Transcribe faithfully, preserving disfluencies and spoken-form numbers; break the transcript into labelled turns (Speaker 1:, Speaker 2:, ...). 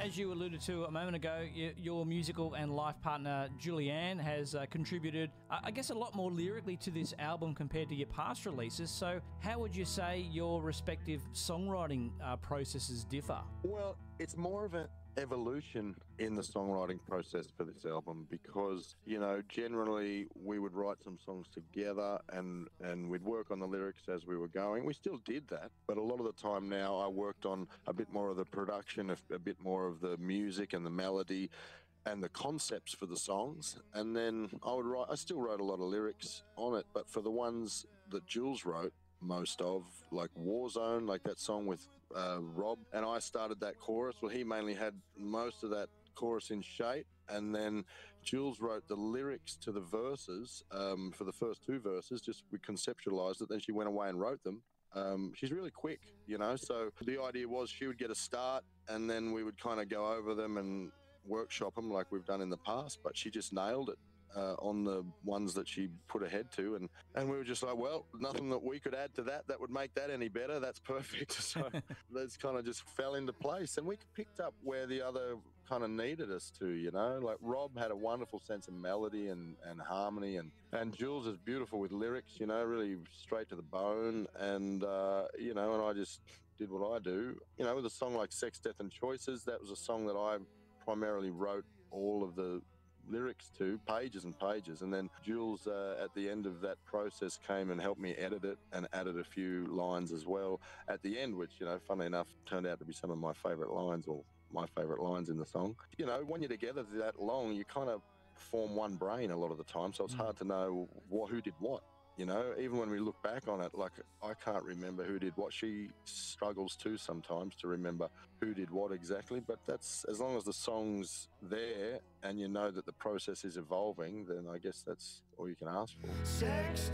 Speaker 1: as you alluded to a moment ago, y- your musical and life partner Julianne has uh, contributed, uh, I guess, a lot more lyrically to this album compared to your past releases. So how would you say your respective songwriting uh, processes differ?
Speaker 2: Well, it's more of an evolution in the songwriting process for this album because, you know, generally we would write some songs together and, and we'd work on the lyrics as we were going. We still did that, but a lot of the time now I worked on a bit more of the production, a, a bit more of the music and the melody and the concepts for the songs. And then I would write, I still wrote a lot of lyrics on it, but for the ones that Jules wrote, most of, like Warzone, like that song with uh, Rob, and I started that chorus. Well, he mainly had most of that chorus in shape, and then Jules wrote the lyrics to the verses um, for the first two verses. Just we conceptualized it, then she went away and wrote them. Um, she's really quick, you know, so the idea was she would get a start and then we would kind of go over them and workshop them like we've done in the past, but she just nailed it. Uh, on the ones that she put her head to, and, and we were just like, well, nothing that we could add to that that would make that any better. That's perfect. So that's kind of just fell into place, and we picked up where the other kind of needed us to, you know, like Rob had a wonderful sense of melody and, and harmony, and, and Jules is beautiful with lyrics, you know, really straight to the bone, and, uh, you know, and I just did what I do. You know, with a song like Sex, Death and Choices, that was a song that I primarily wrote all of the lyrics to, pages and pages, and then Jules uh, at the end of that process came and helped me edit it and added a few lines as well at the end, which, you know, funnily enough turned out to be some of my favourite lines, or my favourite lines in the song. You know, when you're together that long, you kind of form one brain a lot of the time, so it's
Speaker 1: Mm.
Speaker 2: hard to know what, who did what. You know, even when we look back on it, like, I can't remember who did what. She struggles too sometimes to remember who did what exactly, but that's, as long as the song's there and you know that the process is evolving, then I guess that's all you can ask for.
Speaker 3: Sex,